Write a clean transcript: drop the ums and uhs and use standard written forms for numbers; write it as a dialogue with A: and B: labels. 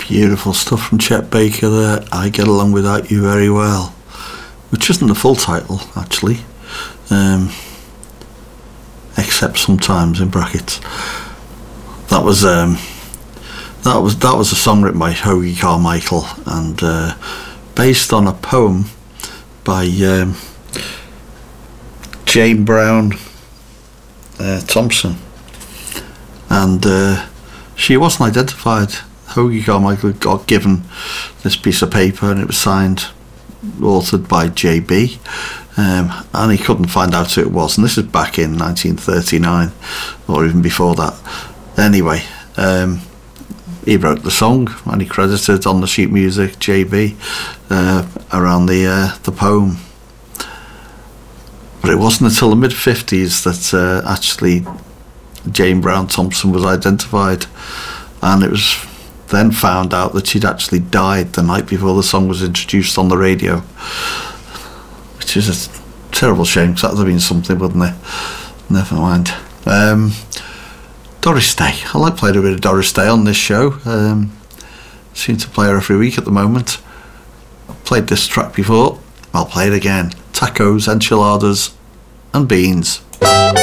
A: Beautiful stuff from Chet Baker there. I Get Along Without You Very Well, which isn't the full title actually, except sometimes in brackets. That was a song written by Hoagy Carmichael and based on a poem by Jane Brown Thompson, and she wasn't identified. Hoagy Carmichael got given this piece of paper and it was signed, authored by JB, and he couldn't find out who it was, and this is back in 1939 or even before that. Anyway, he wrote the song and he credited on the sheet music JB around the poem. But it wasn't until the mid-50s that actually Jane Brown Thompson was identified, and it was then found out that she'd actually died the night before the song was introduced on the radio, which is a terrible shame, because that would have been something, wouldn't it? Never mind. Doris Day. I like playing a bit of Doris Day on this show. Seem to play her every week at the moment. I've played this track before, I'll play it again. Tacos, enchiladas and beans.